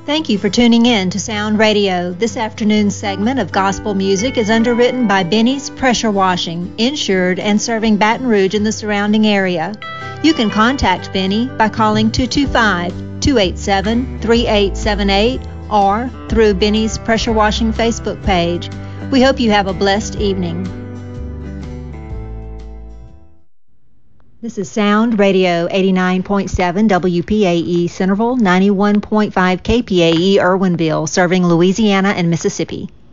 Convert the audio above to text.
Thank you for tuning in to Sound Radio. This afternoon's segment of gospel music is underwritten by Benny's Pressure Washing, insured and serving Baton Rouge and the surrounding area. You can contact Benny by calling 225-287-3878 or through Benny's Pressure Washing Facebook page. We hope you have a blessed evening. This is Sound Radio 89.7 WPAE Centerville, 91.5 KPAE Irwinville, serving Louisiana and Mississippi.